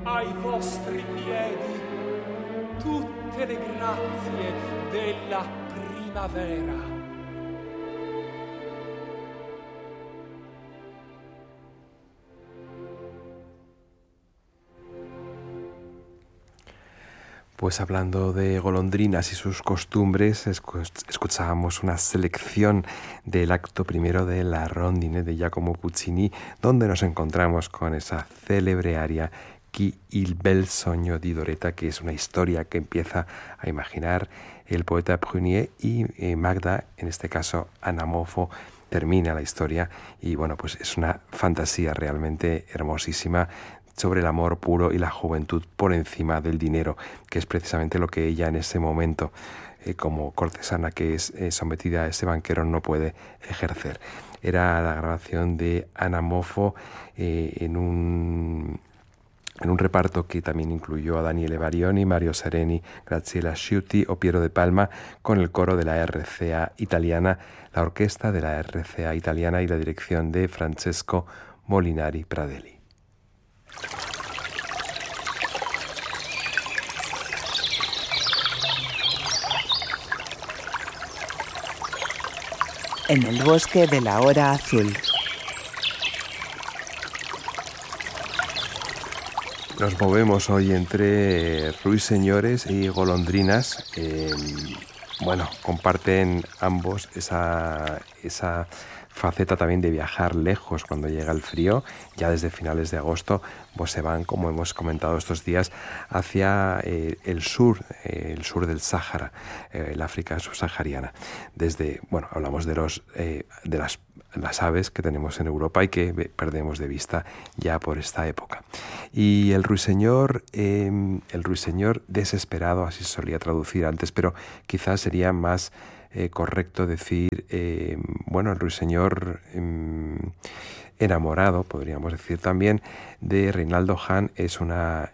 ai vostri piedi tutte le grazie della primavera. Pues hablando de golondrinas y sus costumbres, escuchábamos una selección del acto primero de la Rondine de Giacomo Puccini, donde nos encontramos con esa célebre aria Chi il bel sogno di Doretta, que es una historia que empieza a imaginar el poeta Prunier, y Magda, en este caso Anna Moffo, termina la historia y bueno, pues es una fantasía realmente hermosísima sobre el amor puro y la juventud por encima del dinero, que es precisamente lo que ella en ese momento, como cortesana que es sometida a ese banquero, no puede ejercer. Era la grabación de Anna Moffo en un reparto que también incluyó a Daniele Barioni, Mario Sereni, Graziella Sciuti o Piero de Palma, con el coro de la RCA italiana, la orquesta de la RCA italiana y la dirección de Francesco Molinari Pradelli. En el bosque de la hora azul. Nos movemos hoy entre ruiseñores y golondrinas. Bueno, comparten ambos esa faceta también de viajar lejos cuando llega el frío. Ya desde finales de agosto pues se van, como hemos comentado estos días, hacia el sur del Sáhara, el África subsahariana. Hablamos de las aves que tenemos en Europa y que perdemos de vista ya por esta época. Y el ruiseñor desesperado, así se solía traducir antes, pero quizás sería más correcto decir, el ruiseñor enamorado, podríamos decir también, de Reinaldo Hahn. Es una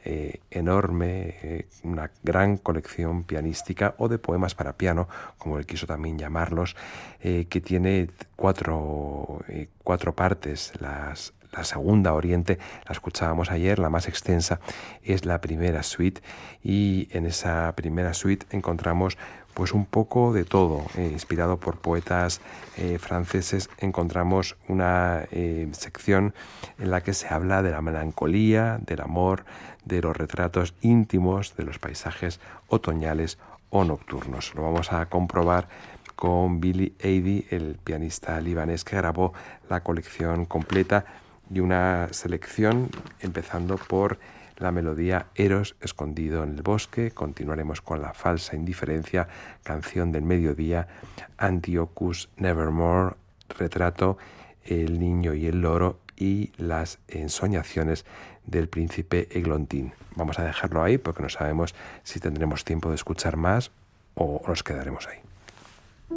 una gran colección pianística o de poemas para piano, como él quiso también llamarlos, que tiene cuatro partes. La segunda, Oriente, la escuchábamos ayer, la más extensa es la primera suite, y en esa primera suite encontramos pues un poco de todo, inspirado por poetas franceses. Encontramos una sección en la que se habla de la melancolía, del amor, de los retratos íntimos, de los paisajes otoñales o nocturnos. Lo vamos a comprobar con Billy Eide, el pianista libanés que grabó la colección completa, y una selección empezando por la melodía Eros escondido en el bosque. Continuaremos con la falsa indiferencia, canción del mediodía, Antiochus Nevermore, retrato, el niño y el loro, y las ensoñaciones del príncipe Eglantín. Vamos a dejarlo ahí porque no sabemos si tendremos tiempo de escuchar más o nos quedaremos ahí.